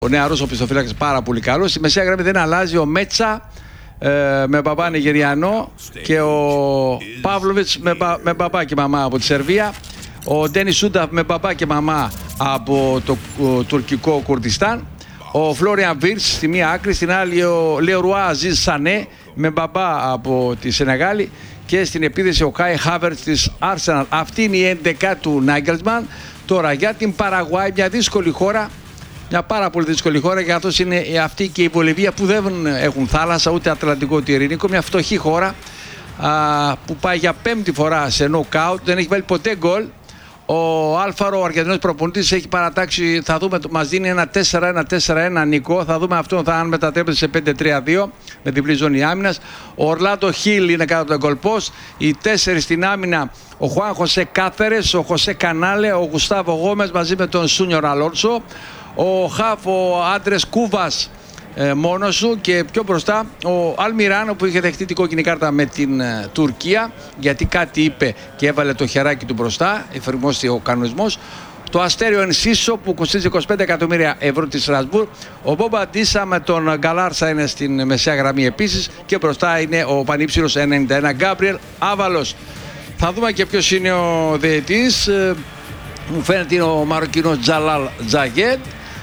Ο νεαρός οπισθοφύλακας πάρα πολύ καλός. Στη μεσαία γραμμή δεν αλλάζει ο Μέτσα με μπαμπά Νιγηριανό και ο Παύλοβιτς με μπαμπά και μαμά από τη Σερβία. Ο Ντένις Σούνταφ με μπαμπά και μαμά από το τουρκικό Κουρδιστάν. Ο Φλόριαν Βίρτς στη μία άκρη, στην άλλη ο Λεωρουά Αζίζ Σανέ με μπαμπά από τη Σενεγάλη. Και στην επίδεση ο Κάι Χάβερτς της Arsenal. Αυτή είναι η 11 του Νάγκελσμαν. Τώρα για την Παραγουάη, μια δύσκολη χώρα. Μια πάρα πολύ δύσκολη χώρα, καθώς είναι αυτή και η Βολιβία που δεν έχουν θάλασσα ούτε Ατλαντικό ούτε Ειρηνικό. Μια φτωχή χώρα που πάει για 5η φορά σε νοκάουτ, δεν έχει βάλει ποτέ γκολ. Ο Άλφαρο, ο Αργεντινός προπονητής, έχει παρατάξει, θα δούμε, μας δίνει ένα 4-1-4-1 Νικό. Θα δούμε αυτό αν μετατρέπεται σε 5-3-2 με διπλή ζώνη άμυνας. Ο Ορλάντο Χιλ είναι κάτω από τον γκολπόστ. Οι 4 στην άμυνα, ο Χουάν Χωσέ Κάθερες, ο Χωσέ Κανάλε, ο Γουστάβο Γόμες μαζί με τον Σούνιορ Αλόνσο. Ο Χαφ, ο Άντρες Κούβας μόνος του, και πιο μπροστά ο Αλμιράνο που είχε δεχτεί την κόκκινη κάρτα με την Τουρκία γιατί κάτι είπε και έβαλε το χεράκι του μπροστά, εφαρμόστηκε ο κανονισμός. Το Αστέριο Ενσίσο που κοστίζει 25 εκατομμύρια ευρώ τη Στρασβούρ. Ο Μπόμπα Ντίσα με τον Γκαλάρσα είναι στην μεσαία γραμμή επίσης, και μπροστά είναι ο πανύψηλος 91 Γκάμπριελ Άβαλος. Θα δούμε και ποιος είναι ο διαιτητής. Μου φαίνεται είναι ο Μαροκινός Τζαλάλ Τζαγέντ.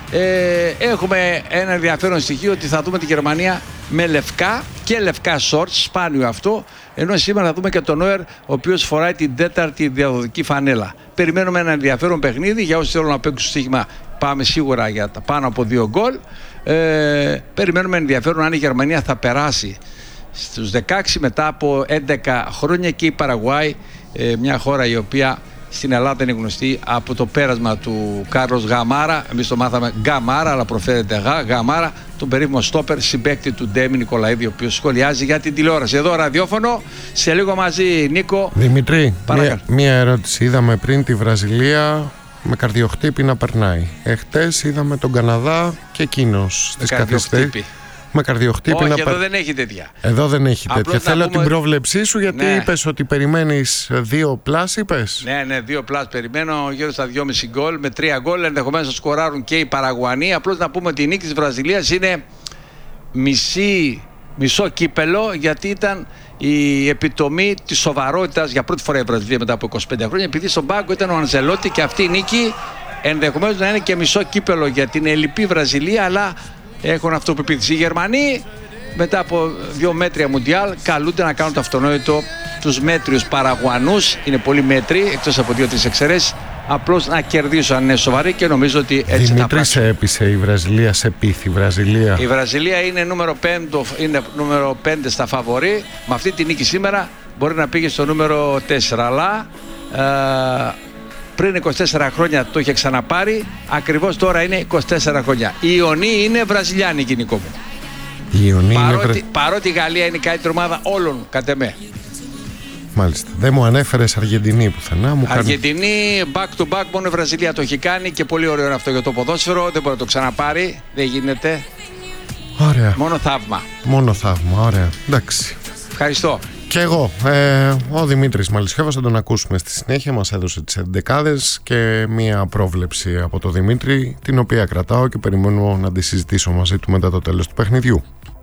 Έχουμε ένα ενδιαφέρον στοιχείο ότι θα δούμε τη Γερμανία με λευκά και λευκά σόρτς, σπάνιο αυτό, ενώ σήμερα θα δούμε και τον Νόερ, ο οποίος φοράει την 4η διαδοτική φανέλα. Περιμένουμε ένα ενδιαφέρον παιχνίδι. Για όσοι θέλουν να παίξουν στοίχημα, πάμε σίγουρα για τα πάνω από 2 γκολ. Περιμένουμε ενδιαφέρον αν η Γερμανία θα περάσει στους 16 μετά από 11 χρόνια, και η Παραγουάη, μια χώρα η οποία στην Ελλάδα είναι γνωστή από το πέρασμα του Κάρλος Γαμάρα. Εμείς το μάθαμε Γκαμάρα, αλλά προφέρεται Γαμάρα, τον περίφημο στόπερ, συμπαίκτη του Ντέμι Νικολαίδη, ο οποίος σχολιάζει για την τηλεόραση. Εδώ ραδιόφωνο, σε λίγο μαζί Νίκο. Δημητρή, μία ερώτηση. Είδαμε πριν τη Βραζιλία με καρδιοχτύπη να περνάει. Εχτες είδαμε τον Καναδά και εκείνος στις καθυστερήσεις. Με καρδιοχτύπη. Όχι, εδώ δεν έχει τέτοια. Εδώ δεν έχει τέτοια. Θέλω την πρόβλεψή σου, γιατί είπες ότι περιμένεις 2+, είπες. Ναι, 2+. Περιμένω γύρω στα 2,5 γκολ με 3 γκολ. Ενδεχομένως να σκοράρουν και οι Παραγουανοί. Απλώς να πούμε ότι η νίκη της Βραζιλίας είναι μισό κύπελο, γιατί ήταν η επιτομή της σοβαρότητας για πρώτη φορά η Βραζιλία μετά από 25 χρόνια. Επειδή στον πάγκο ήταν ο Ανζελότη, και αυτή η νίκη ενδεχομένως να είναι και μισό κύπελο για την ελλειπή Βραζιλία, αλλά έχουν αυτοπεποίθηση. Οι Γερμανοί μετά από 2 μέτρια Μουντιάλ καλούνται να κάνουν το αυτονόητο, τους μέτριους Παραγουανούς. Είναι πολύ μέτριοι, εκτός από 2-3 εξαιρέσεις, απλώς να κερδίσουν αν είναι σοβαροί, και νομίζω ότι έτσι θα Δημήτρη, σε έπεισε η Βραζιλία, σε πείθει η Βραζιλία. Η Βραζιλία είναι νούμερο 5 στα φαβορί. Με αυτή τη νίκη σήμερα μπορεί να πήγε στο νούμερο 4, αλλά πριν 24 χρόνια το είχε ξαναπάρει. Ακριβώς τώρα είναι 24 χρόνια. Η Ιωνή είναι βραζιλιάνικη, Νικό μου. Η Ιωνή παρότι η Γαλλία είναι η καλύτερη ομάδα όλων, κατ' εμέ. Μάλιστα. Δεν μου ανέφερες Αργεντινή πουθενά. Αργεντινή back to back, μόνο η Βραζιλία το έχει κάνει, και πολύ ωραίο είναι αυτό για το ποδόσφαιρο. Δεν μπορεί να το ξαναπάρει. Δεν γίνεται. Ωραία. Μόνο θαύμα. Ωραία. Εντάξει. Ευχαριστώ. Και εγώ, ο Δημήτρης Μαλισιώβας, θα τον ακούσουμε στη συνέχεια. Μας έδωσε τις 11 και μία πρόβλεψη από τον Δημήτρη, την οποία κρατάω και περιμένω να τη συζητήσω μαζί του μετά το τέλος του παιχνιδιού.